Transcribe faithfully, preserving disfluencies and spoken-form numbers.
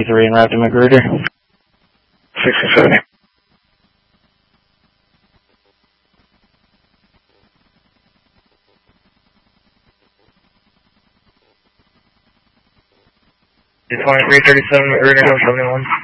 three and route to Magruder. sixty-seven. twenty-three thirty-seven Magruder, seventy-one.